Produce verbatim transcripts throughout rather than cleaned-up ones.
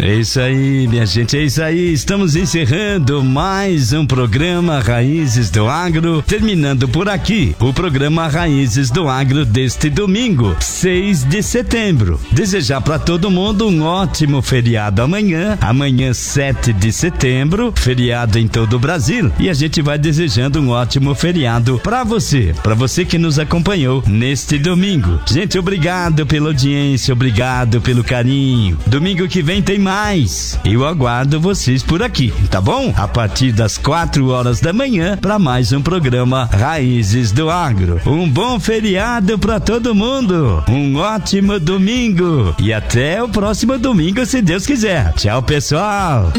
É isso aí, minha gente, é isso aí. Estamos encerrando mais um programa Raízes do Agro, terminando por aqui o programa Raízes do Agro deste domingo, seis de setembro. Desejar para todo mundo um ótimo feriado amanhã, amanhã sete de setembro, feriado em todo o Brasil, e a gente vai desejando um ótimo feriado para você, para você que nos acompanhou neste domingo. Gente, obrigado pela audiência, obrigado pelo carinho. Domingo que vem tem mais. Eu aguardo vocês por aqui, tá bom? A partir das quatro horas da manhã para mais um programa Raízes do Agro. Um bom feriado para todo mundo. Um ótimo domingo e até o próximo domingo, se Deus quiser. Tchau, pessoal.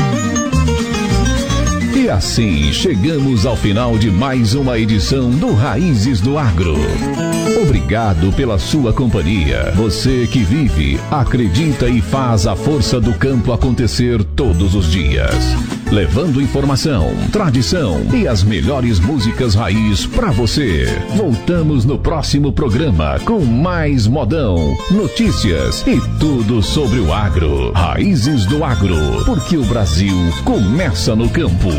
E assim chegamos ao final de mais uma edição do Raízes do Agro. Obrigado pela sua companhia. Você que vive, acredita e faz a força do campo acontecer todos os dias. Levando informação, tradição e as melhores músicas raiz pra você. Voltamos no próximo programa com mais modão, notícias e tudo sobre o agro. Raízes do Agro, porque o Brasil começa no campo.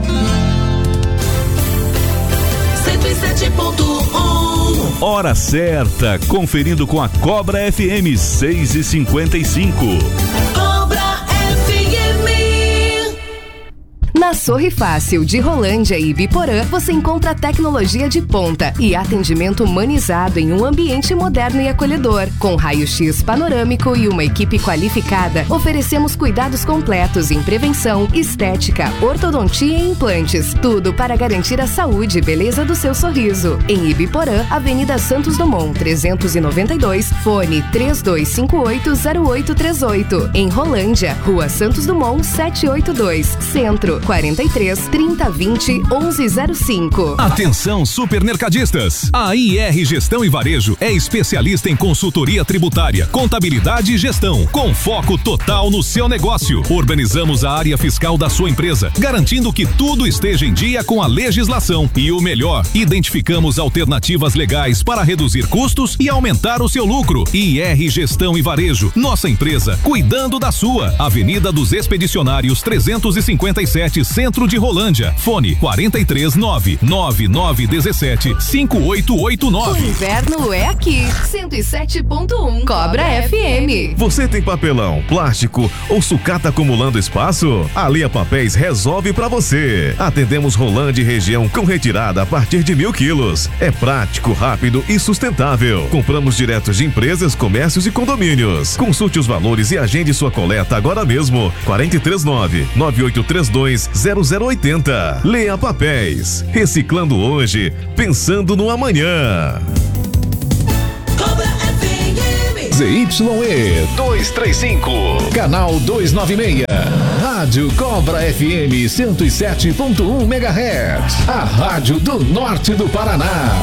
cento e sete ponto um. Hora certa, conferindo com a Cobra F M seis e cinquenta e cinco. Cobra F M. Na Sorri Fácil de Rolândia e Ibiporã, você encontra tecnologia de ponta e atendimento humanizado em um ambiente moderno e acolhedor. Com raio-x panorâmico e uma equipe qualificada, oferecemos cuidados completos em prevenção, estética, ortodontia e implantes. Tudo para garantir a saúde e beleza do seu sorriso. Em Ibiporã, Avenida Santos Dumont, trezentos e noventa e dois, fone três dois cinco oito zero oito três oito. Em Rolândia, Rua Santos Dumont, setecentos e oitenta e dois, Centro, quarenta e três, trinta, vinte, onze zero cinco. Atenção, supermercadistas! A I R Gestão e Varejo é especialista em consultoria tributária, contabilidade e gestão, com foco total no seu negócio. Organizamos a área fiscal da sua empresa, garantindo que tudo esteja em dia com a legislação. E o melhor, identificamos alternativas legais para reduzir custos e aumentar o seu lucro. I R Gestão e Varejo, nossa empresa, cuidando da sua. Avenida dos Expedicionários, trezentos e cinquenta e sete, Centro de Rolândia. Fone quarenta e três, nove nove nove um sete, cinco oito oito nove. O inverno é aqui. cento e sete ponto um Cobra F M. Você tem papelão, plástico ou sucata acumulando espaço? A Lea Papéis resolve pra você. Atendemos Rolândia e região com retirada a partir de mil quilos. É prático, rápido e sustentável. Compramos direto de empresas, comércios e condomínios. Consulte os valores e agende sua coleta agora mesmo. quarenta e três, nove nove oito três dois zero zero oito zero. Lea Papéis. Reciclando hoje, pensando no amanhã. Cobra F M. Z Y E duzentos e trinta e cinco, canal duzentos e noventa e seis. Rádio Cobra F M cento e sete ponto um megahertz. A rádio do norte do Paraná.